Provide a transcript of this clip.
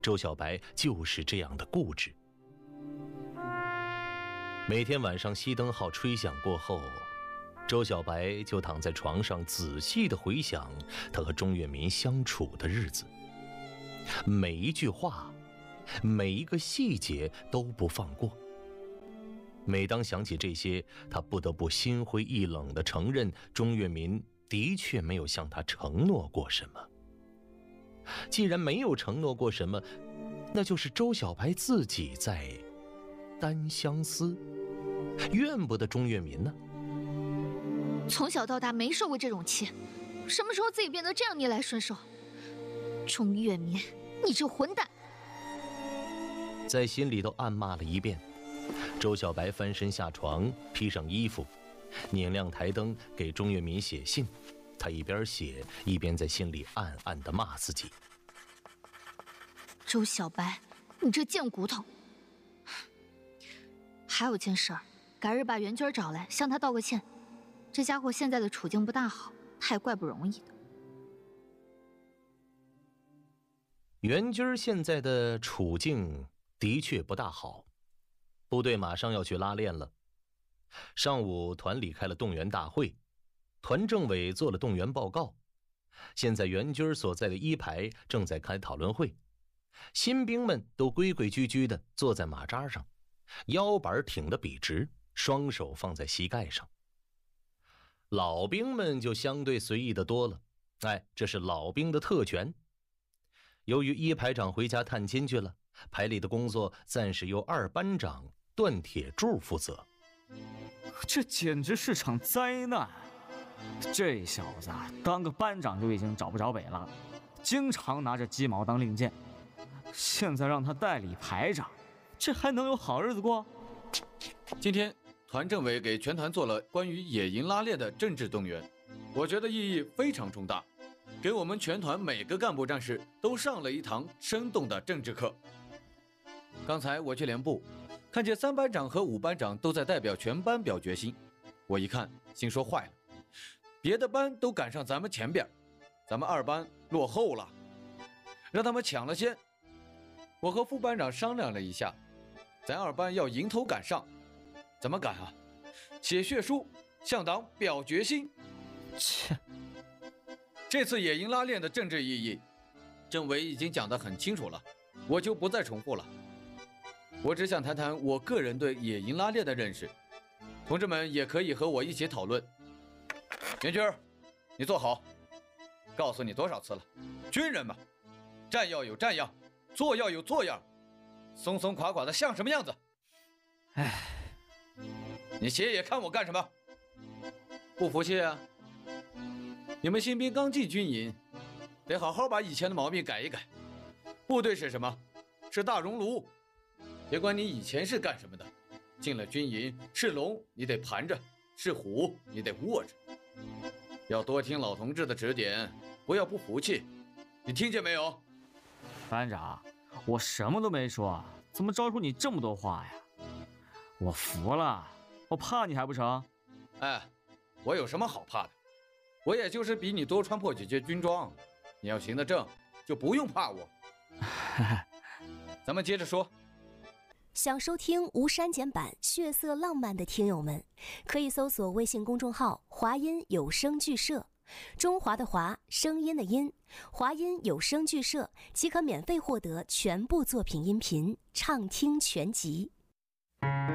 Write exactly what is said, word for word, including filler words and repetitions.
周小白就是这样的固执。每天晚上熄灯号吹响过后，周小白就躺在床上仔细地回想他和钟跃民相处的日子，每一句话，每一个细节都不放过。每当想起这些，他不得不心灰意冷地承认，钟跃民的确没有向他承诺过什么。既然没有承诺过什么，那就是周小白自己在单相思，怨不得钟跃民呢。 从小到大没受过这种气，什么时候自己变得这样逆来顺受？钟跃民，你这混蛋！ 在心里都暗骂了一遍。周小白翻身下床，披上衣服，拧亮台灯，给钟跃民写信。他一边写，一边在心里暗暗地骂自己： 周小白，你这贱骨头！还有件事儿，改日把袁军找来，向他道个歉。这家伙现在的处境不大好，他也怪不容易的。 袁军现在的处境的确不大好，部队马上要去拉练了。上午团里开了动员大会，团政委做了动员报告。现在袁军所在的一排正在开讨论会，新兵们都规规矩矩地坐在马扎上，腰板挺得笔直，双手放在膝盖上。老兵们就相对随意的多了，哎，这是老兵的特权。由于一排长回家探亲去了，排里的工作暂时由二班长段铁柱负责。 这简直是场灾难！这小子当个班长就已经找不着北了，经常拿着鸡毛当令箭，现在让他代理排长，这还能有好日子过？ 今天团政委给全团做了关于野营拉练的政治动员，我觉得意义非常重大，给我们全团每个干部战士都上了一堂生动的政治课。刚才我去连部，看见三班长和五班长都在代表全班表决心，我一看心说坏了，别的班都赶上咱们前边，咱们二班落后了，让他们抢了先。我和副班长商量了一下，咱二班要迎头赶上。怎么赶啊？写血书，向党表决心。 切！ 这次野营拉练的政治意义，政委已经讲得很清楚了，我就不再重复了。我只想谈谈我个人对野营拉练的认识，同志们也可以和我一起讨论。袁军，你坐好。告诉你多少次了，军人嘛，站要有站样，坐要有坐样，松松垮垮的像什么样子？ 唉。 你斜眼看我干什么？不服气啊？你们新兵刚进军营，得好好把以前的毛病改一改。部队是什么？是大熔炉。别管你以前是干什么的，进了军营，是龙你得盘着，是虎你得卧着。要多听老同志的指点，不要不服气。你听见没有？ 班长，我什么都没说，怎么招出你这么多话呀？我服了。我怕你还不成？ 哎，我有什么好怕的？我也就是比你多穿破几件军装，你要行得正，就不用怕我。咱们接着说。 想收听无删减版血色浪漫的听友们，可以搜索微信公众号华音有声剧社，中华的华，声音的音，华音有声剧社即可免费获得全部作品音频畅听全集。